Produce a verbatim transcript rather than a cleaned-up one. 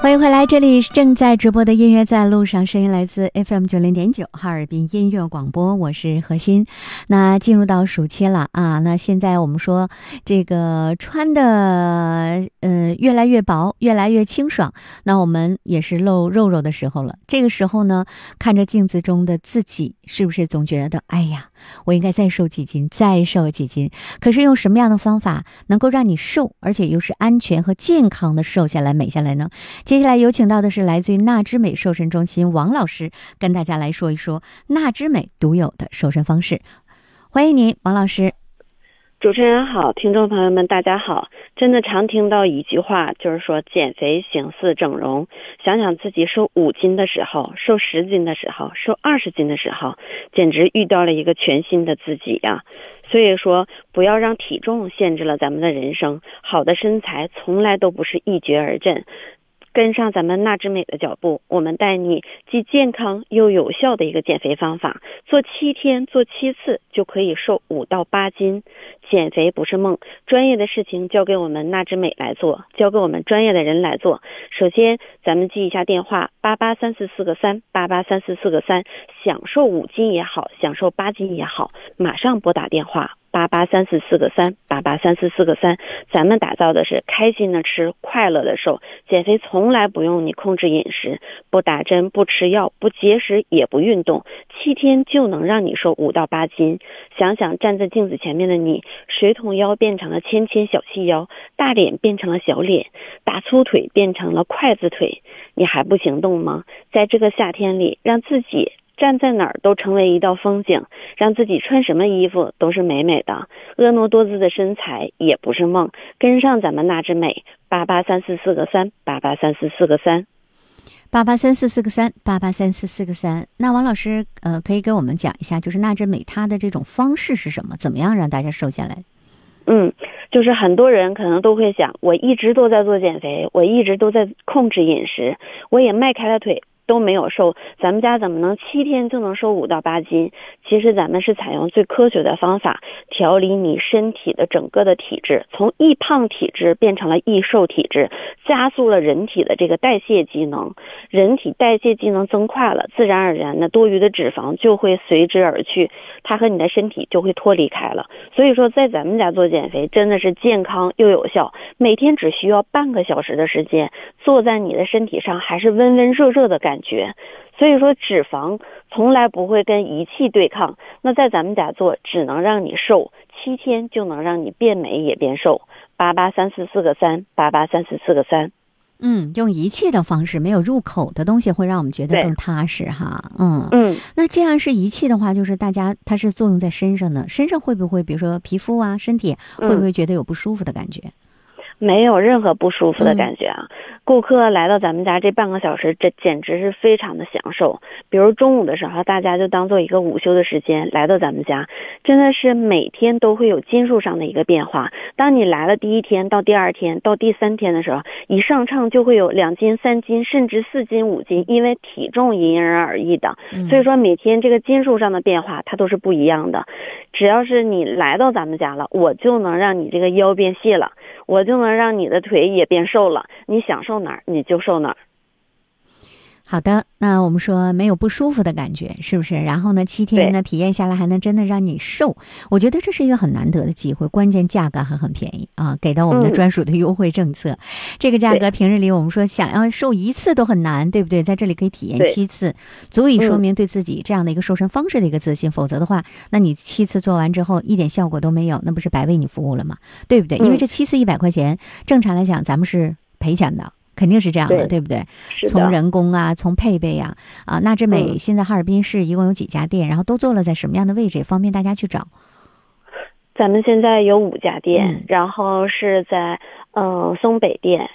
欢迎回来，这里是正在直播的音乐在路上，声音来自 F M 九零点九哈尔滨音乐广播，我是何欣。那进入到暑期了啊，那现在我们说这个穿的呃越来越薄，越来越清爽，那我们也是露肉肉的时候了。这个时候呢，看着镜子中的自己，是不是总觉得哎呀，我应该再瘦几斤，再瘦几斤？可是用什么样的方法能够让你瘦，而且又是安全和健康的瘦下来、美下来呢？接下来有请到的是来自于纳之美瘦身中心王老师，跟大家来说一说纳之美独有的瘦身方式。欢迎您，王老师。 主持人好，听众朋友们大家好。真的常听到一句话，就是说减肥形似整容。想想自己瘦五斤的时候，瘦十斤的时候，瘦二十斤的时候，简直遇到了一个全新的自己呀、啊。所以说不要让体重限制了咱们的人生，好的身材从来都不是一蹶而振。跟上咱们纳之美的脚步，我们带你既健康又有效的一个减肥方法，做七天做七次就可以瘦五到八斤。减肥不是梦，专业的事情交给我们纳之美来做，交给我们专业的人来做。首先咱们记一下电话八八三四四个三八八三四四个三，享受五斤也好，享受八斤也好，马上拨打电话八八三四四个三八八三四四个三，咱们打造的是开心的吃，快乐的瘦。减肥从来不用你控制饮食，不打针，不吃药，不节食，也不运动，七天就能让你瘦五到八斤。想想站在镜子前面的你，水桶腰变成了纤纤小细腰，大脸变成了小脸，大粗腿变成了筷子腿，你还不行动吗？在这个夏天里，让自己站在哪儿都成为一道风景，让自己穿什么衣服都是美美的。婀娜多姿的身材也不是梦，跟上咱们纳之美八八三四四个三八八三四四个三八八三四四个三八八三四四个三。那王老师呃，可以给我们讲一下，就是纳之美它的这种方式是什么？怎么样让大家瘦下来？ 嗯，就是很多人可能都会想，我一直都在做减肥，我一直都在控制饮食，我也迈开了腿都没有瘦，咱们家怎么能七天就能瘦五到八斤？其实咱们是采用最科学的方法，调理你身体的整个的体质，从易胖体质变成了易瘦体质，加速了人体的这个代谢机能。人体代谢机能增快了，自然而然的多余的脂肪就会随之而去，它和你的身体就会脱离开了。所以说在咱们家做减肥真的是健康又有效，每天只需要半个小时的时间，坐在你的身体上还是温温热热的感觉。所以说脂肪从来不会跟仪器对抗，那在咱们家做只能让你瘦，七天就能让你变美也变瘦。八八三四四个三八八三四四个三。 嗯，用仪器的方式，没有入口的东西会让我们觉得更踏实哈。嗯嗯， 那这样是仪器的话，就是大家它是作用在身上的，身上会不会比如说皮肤啊、身体会不会觉得有不舒服的感觉？ 嗯，没有任何不舒服的感觉啊。嗯，顾客来到咱们家这半个小时，这简直是非常的享受。比如中午的时候，大家就当做一个午休的时间来到咱们家，真的是每天都会有斤数上的一个变化。当你来了第一天到第二天到第三天的时候，一上秤就会有两斤三斤甚至四斤五斤，因为体重因人而异的，所以说每天这个斤数上的变化它都是不一样的。只要是你来到咱们家了，我就能让你这个腰变细了，我就能让你的腿也变瘦了，你想瘦哪儿你就瘦哪儿。 好的，那我们说没有不舒服的感觉，是不是？然后呢，七天呢体验下来还能真的让你瘦，我觉得这是一个很难得的机会，关键价格还很便宜啊，给到我们的专属的优惠政策。嗯、这个价格平日里我们说想要瘦一次都很难，对不对？在这里可以体验七次，足以说明对自己这样的一个瘦身方式的一个自信。嗯、否则的话，那你七次做完之后一点效果都没有，那不是白为你服务了吗？对不对？因为这七次一百块钱，正常来讲咱们是赔钱的。肯定是这样的， 对, 对不对？从人工啊，从配备啊，啊，纳之美现在哈尔滨市一共有几家店，嗯、然后都做了在什么样的位置，方便大家去找。 咱们现在有五家店， 嗯、 然后是在嗯、呃、松北店，